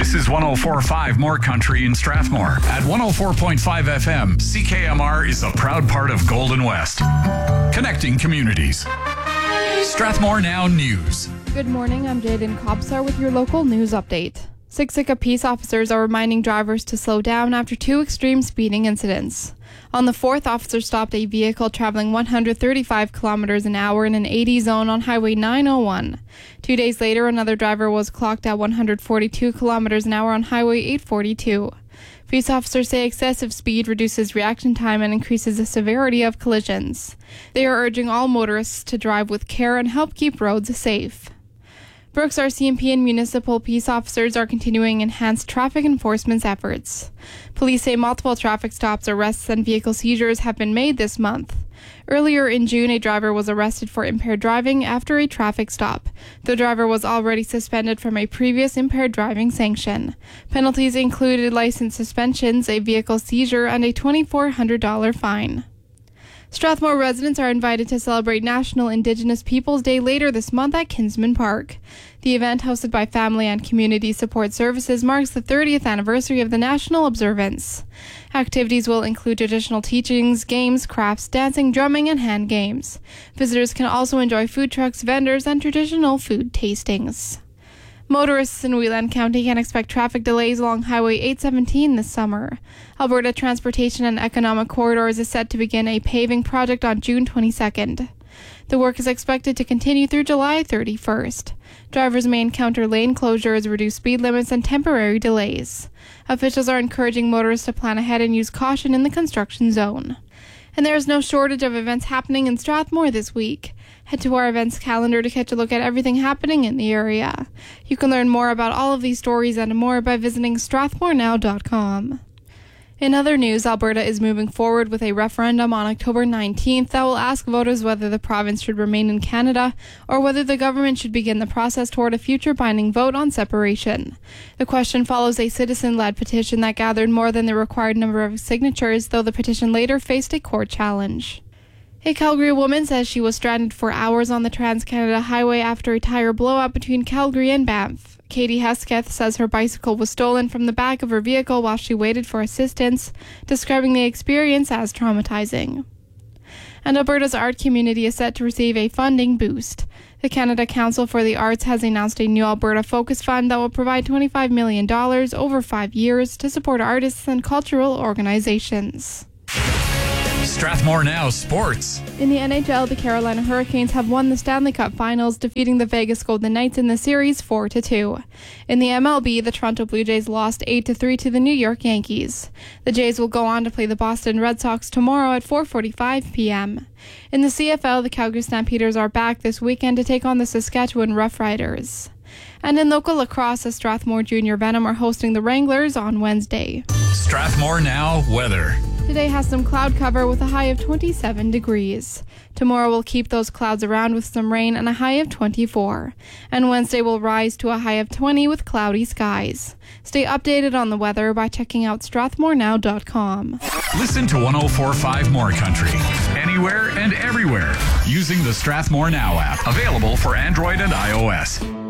This is 104.5 More Country in Strathmore. At 104.5 FM, CKMR is a proud part of Golden West. Connecting communities. Strathmore Now News. Good morning, I'm Jaden Kopsar with your local news update. Siksika peace officers are reminding drivers to slow down after two extreme speeding incidents. On the 4th, officers stopped a vehicle traveling 135 kilometers an hour in an 80 zone on Highway 901. 2 days later, another driver was clocked at 142 kilometers an hour on Highway 842. Police officers say excessive speed reduces reaction time and increases the severity of collisions. They are urging all motorists to drive with care and help keep roads safe. Brooks RCMP and municipal peace officers are continuing enhanced traffic enforcement efforts. Police say multiple traffic stops, arrests, and vehicle seizures have been made this month. Earlier in June, a driver was arrested for impaired driving after a traffic stop. The driver was already suspended from a previous impaired driving sanction. Penalties included license suspensions, a vehicle seizure, and a $2,400 fine. Strathmore residents are invited to celebrate National Indigenous Peoples Day later this month at Kinsman Park. The event, hosted by Family and Community Support Services, marks the 30th anniversary of the national observance. Activities will include traditional teachings, games, crafts, dancing, drumming, and hand games. Visitors can also enjoy food trucks, vendors, and traditional food tastings. Motorists in Wheelan County can expect traffic delays along Highway 817 this summer. Alberta Transportation and Economic Corridors is set to begin a paving project on June 22nd. The work is expected to continue through July 31st. Drivers may encounter lane closures, reduced speed limits, and temporary delays. Officials are encouraging motorists to plan ahead and use caution in the construction zone. And there is no shortage of events happening in Strathmore this week. Head to our events calendar to catch a look at everything happening in the area. You can learn more about all of these stories and more by visiting strathmorenow.com. In other news, Alberta is moving forward with a referendum on October 19th that will ask voters whether the province should remain in Canada or whether the government should begin the process toward a future binding vote on separation. The question follows a citizen-led petition that gathered more than the required number of signatures, though the petition later faced a court challenge. A Calgary woman says she was stranded for hours on the Trans-Canada Highway after a tire blowout between Calgary and Banff. Katie Hesketh says her bicycle was stolen from the back of her vehicle while she waited for assistance, describing the experience as traumatizing. And Alberta's art community is set to receive a funding boost. The Canada Council for the Arts has announced a new Alberta Focus Fund that will provide $25 million over 5 years to support artists and cultural organizations. Strathmore Now Sports. In the NHL, the Carolina Hurricanes have won the Stanley Cup Finals, defeating the Vegas Golden Knights in the series 4-2. In the MLB, the Toronto Blue Jays lost 8-3 to the New York Yankees. The Jays will go on to play the Boston Red Sox tomorrow at 4:45 p.m. In the CFL, the Calgary Stampeders are back this weekend to take on the Saskatchewan Roughriders. And in local lacrosse, the Strathmore Junior Venom are hosting the Wranglers on Wednesday. Strathmore Now Weather. Today has some cloud cover with a high of 27 degrees. Tomorrow will keep those clouds around with some rain and a high of 24. And Wednesday will rise to a high of 20 with cloudy skies. Stay updated on the weather by checking out strathmorenow.com. Listen to 104.5 More Country, anywhere and everywhere, using the Strathmore Now app, available for Android and iOS.